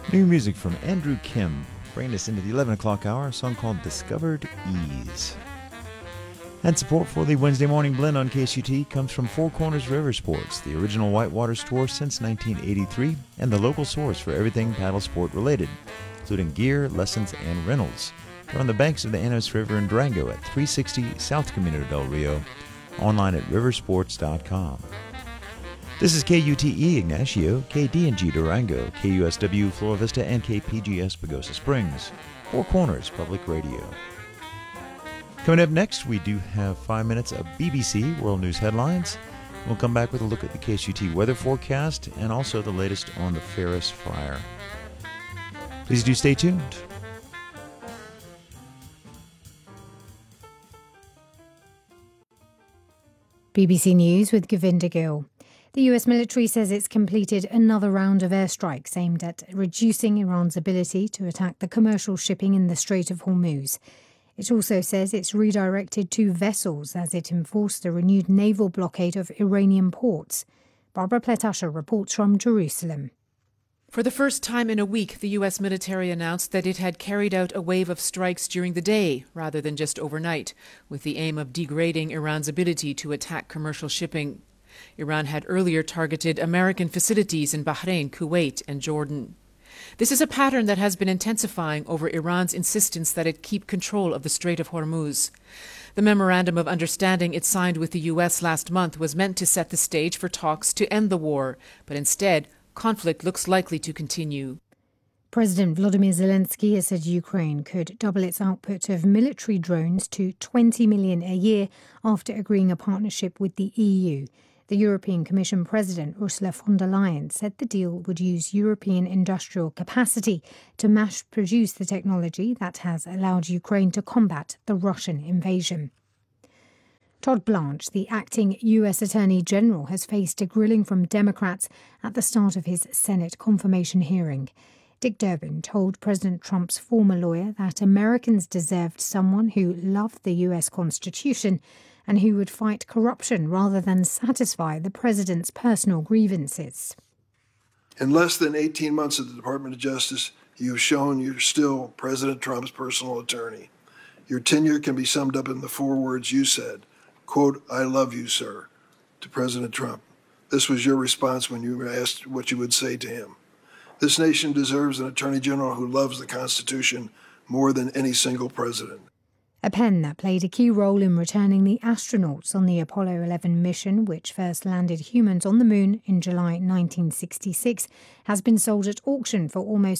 New music from Andrew Kim, bringing us into the 11 o'clock hour, a song called Discovered Ease. And support for the Wednesday Morning Blend on KSUT comes from Four Corners River Sports, the original whitewater store since 1983, and the local source for everything paddle sport related, including gear, lessons, and rentals. They're on the banks of the Anos River in Durango at 360 South Camino del Rio, online at riversports.com. This is KUTE Ignacio, KDNG Durango, KUSW Flora Vista, and KPGS Pagosa Springs. Four Corners Public Radio. Coming up next, we do have 5 minutes of BBC World News headlines. We'll come back with a look at the KSUT weather forecast and also the latest on the Ferris fire. Please do stay tuned. BBC News with Govinda Gill. The US military says it's completed another round of airstrikes aimed at reducing Iran's ability to attack the commercial shipping in the Strait of Hormuz. It also says it's redirected 2 vessels as it enforced a renewed naval blockade of Iranian ports. Barbara Pletasher reports from Jerusalem. For the first time in a week, the U.S. military announced that it had carried out a wave of strikes during the day, rather than just overnight, with the aim of degrading Iran's ability to attack commercial shipping. Iran had earlier targeted American facilities in Bahrain, Kuwait, and Jordan. This is a pattern that has been intensifying over Iran's insistence that it keep control of the Strait of Hormuz. The memorandum of understanding it signed with the U.S. last month was meant to set the stage for talks to end the war, but instead, conflict looks likely to continue. President Volodymyr Zelensky has said Ukraine could double its output of military drones to 20 million a year after agreeing a partnership with the EU. The European Commission President Ursula von der Leyen said the deal would use European industrial capacity to mass-produce the technology that has allowed Ukraine to combat the Russian invasion. Todd Blanche, the acting U.S. Attorney General, has faced a grilling from Democrats at the start of his Senate confirmation hearing. Dick Durbin told President Trump's former lawyer that Americans deserved someone who loved the U.S. Constitution and who would fight corruption rather than satisfy the president's personal grievances. In less than 18 months at the Department of Justice, you have shown you're still President Trump's personal attorney. Your tenure can be summed up in the 4 words you said, quote, "I love you, sir," to President Trump. This was your response when you were asked what you would say to him. This nation deserves an attorney general who loves the Constitution more than any single president. A pen that played a key role in returning the astronauts on the Apollo 11 mission, which first landed humans on the moon in July 1966, has been sold at auction for almost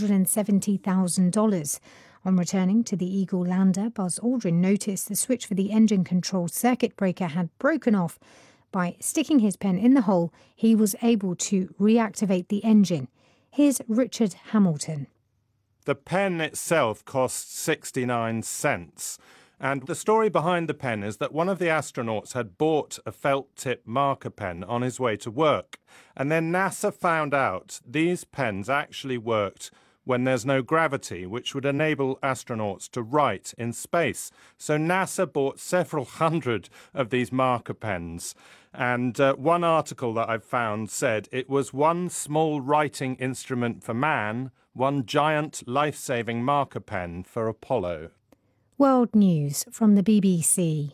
$870,000. On returning to the Eagle lander, Buzz Aldrin noticed the switch for the engine control circuit breaker had broken off. By sticking his pen in the hole, he was able to reactivate the engine. Here's Richard Hamilton. The pen itself cost 69 cents. And the story behind the pen is that one of the astronauts had bought a felt-tip marker pen on his way to work. And then NASA found out these pens actually worked when there's no gravity, which would enable astronauts to write in space. So NASA bought several hundred of these marker pens. And one article that I've found said it was one small writing instrument for man, one giant life-saving marker pen for Apollo. World News from the BBC.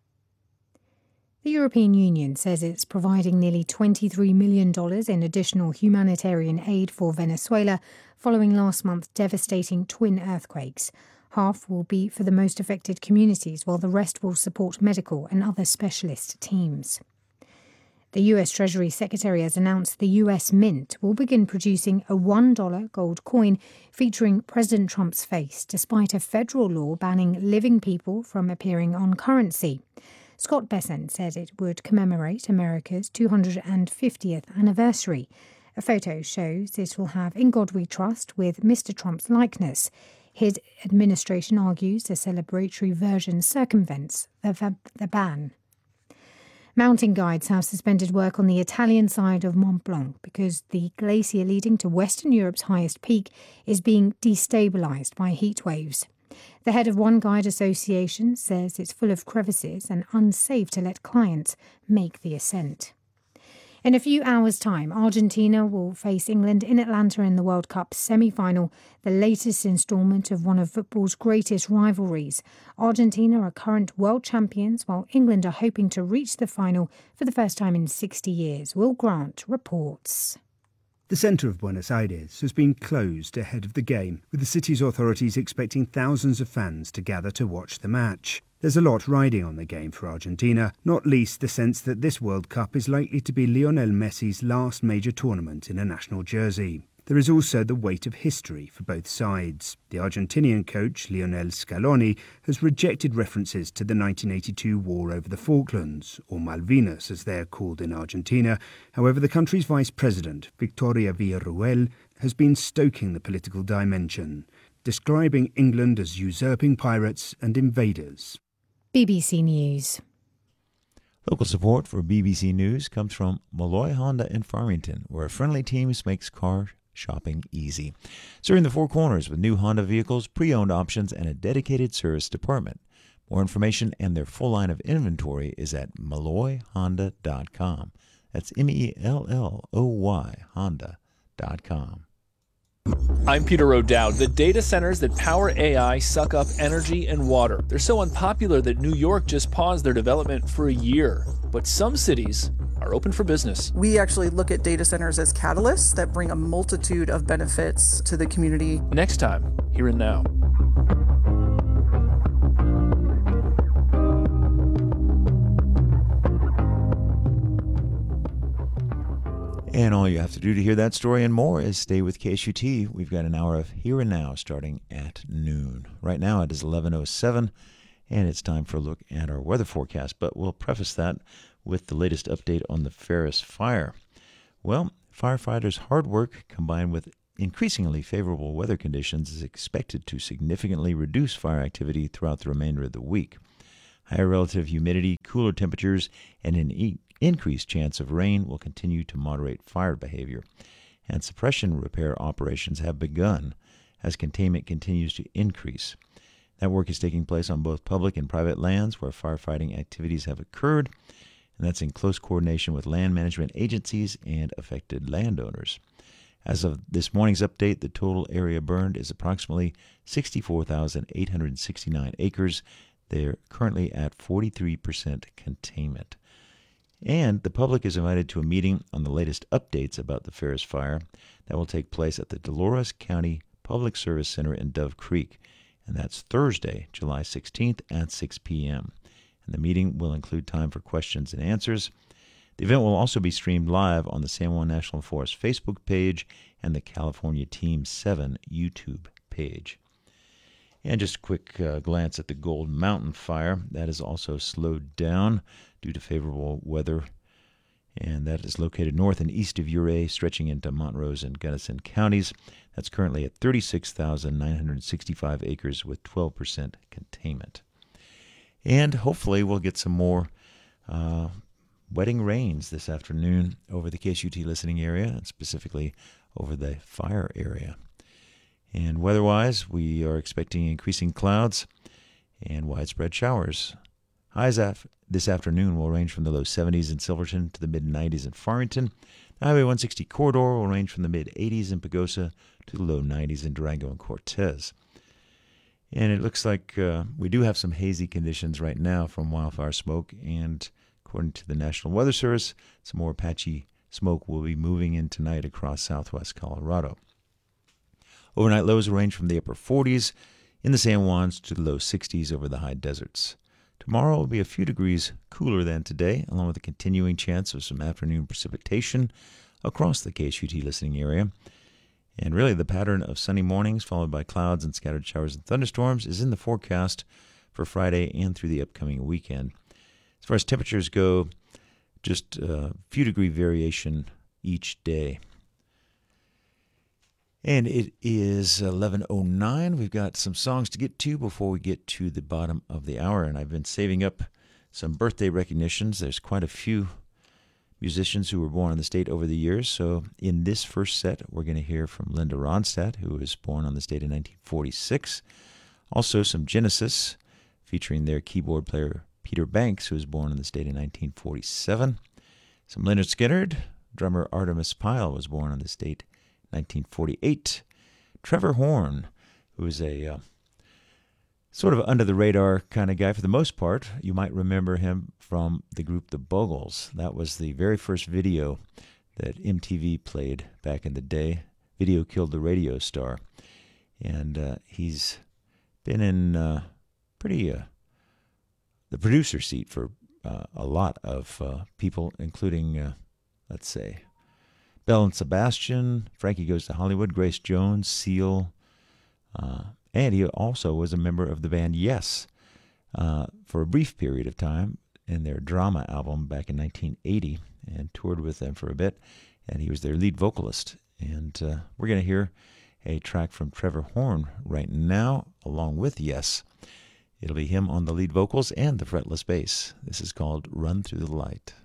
The European Union says it's providing nearly $23 million in additional humanitarian aid for Venezuela following last month's devastating twin earthquakes. Half will be for the most affected communities, while the rest will support medical and other specialist teams. The U.S. Treasury Secretary has announced the U.S. Mint will begin producing a $1 gold coin featuring President Trump's face, despite a federal law banning living people from appearing on currency. Scott Bessent said it would commemorate America's 250th anniversary. A photo shows it will have "In God We Trust" with Mr. Trump's likeness. His administration argues the celebratory version circumvents the ban. Mountain guides have suspended work on the Italian side of Mont Blanc because the glacier leading to Western Europe's highest peak is being destabilised by heat waves. The head of one guide association says it's full of crevices and unsafe to let clients make the ascent. In a few hours' time, Argentina will face England in Atlanta in the World Cup semi-final, the latest instalment of one of football's greatest rivalries. Argentina are current world champions, while England are hoping to reach the final for the first time in 60 years. Will Grant reports. The centre of Buenos Aires has been closed ahead of the game, with the city's authorities expecting thousands of fans to gather to watch the match. There's a lot riding on the game for Argentina, not least the sense that this World Cup is likely to be Lionel Messi's last major tournament in a national jersey. There is also the weight of history for both sides. The Argentinian coach, Lionel Scaloni, has rejected references to the 1982 war over the Falklands, or Malvinas as they are called in Argentina. However, the country's vice president, Victoria Villarruel, has been stoking the political dimension, describing England as usurping pirates and invaders. BBC News. Local support for BBC News comes from Malloy Honda in Farmington, where friendly teams makes car shopping easy. Serving the Four Corners with new Honda vehicles, pre-owned options, and a dedicated service department. More information and their full line of inventory is at malloyhonda.com. That's MELLOY Honda.com. I'm Peter O'Dowd. The data centers that power AI suck up energy and water. They're so unpopular that New York just paused their development for a year. But some cities are open for business. We actually look at data centers as catalysts that bring a multitude of benefits to the community. Next time, Here and Now. And all you have to do to hear that story and more is stay with KSUT. We've got an hour of Here and Now starting at noon. Right now it is 11:07, and it's time for a look at our weather forecast. But we'll preface that with the latest update on the Ferris fire. Well, firefighters' hard work combined with increasingly favorable weather conditions is expected to significantly reduce fire activity throughout the remainder of the week. Higher relative humidity, cooler temperatures, and an increased chance of rain will continue to moderate fire behavior, and suppression repair operations have begun as containment continues to increase. That work is taking place on both public and private lands where firefighting activities have occurred, and that's in close coordination with land management agencies and affected landowners. As of this morning's update, the total area burned is approximately 64,869 acres. They're currently at 43% containment. And the public is invited to a meeting on the latest updates about the Ferris fire that will take place at the Dolores County Public Service Center in Dove Creek, and that's Thursday, July 16th at 6 p.m. And the meeting will include time for questions and answers. The event will also be streamed live on the San Juan National Forest Facebook page and the California Team 7 YouTube page. And just a quick glance at the Gold Mountain fire. That is also slowed down due to favorable weather, and that is located north and east of Ouray, stretching into Montrose and Gunnison counties. That's currently at 36,965 acres with 12% containment. And hopefully we'll get some more wetting rains this afternoon over the KSUT listening area, and specifically over the fire area. And weather-wise, we are expecting increasing clouds and widespread showers. Highs this afternoon will range from the low 70s in Silverton to the mid-90s in Farmington. The Highway 160 corridor will range from the mid-80s in Pagosa to the low 90s in Durango and Cortez. And it looks like we do have some hazy conditions right now from wildfire smoke, and according to the National Weather Service, some more patchy smoke will be moving in tonight across southwest Colorado. Overnight lows will range from the upper 40s in the San Juans to the low 60s over the high deserts. Tomorrow will be a few degrees cooler than today, along with a continuing chance of some afternoon precipitation across the KSUT listening area. And really, the pattern of sunny mornings followed by clouds and scattered showers and thunderstorms is in the forecast for Friday and through the upcoming weekend. As far as temperatures go, just a few degree variation each day. And it is 11:09. We've got some songs to get to before we get to the bottom of the hour, and I've been saving up some birthday recognitions. There's quite a few musicians who were born in the state over the years. So in this first set, we're going to hear from Linda Ronstadt, who was born on the state in 1946. Also some Genesis, featuring their keyboard player Peter Banks, who was born in the state in 1947. Some Lynyrd Skynyrd, Drummer Artemis Pyle was born on this date, 1948. Trevor Horn, who is a sort of under-the-radar kind of guy for the most part. You might remember him from the group The Buggles. That was the very first video that MTV played back in the day. Video killed the radio star. And he's been in the producer seat for a lot of people, including, let's say, Belle and Sebastian, Frankie Goes to Hollywood, Grace Jones, Seal, and he also was a member of the band Yes for a brief period of time in their Drama album back in 1980, and toured with them for a bit, and he was their lead vocalist. And we're going to hear a track from Trevor Horn right now, along with Yes. It'll be him on the lead vocals and the fretless bass. This is called Run Through the Light.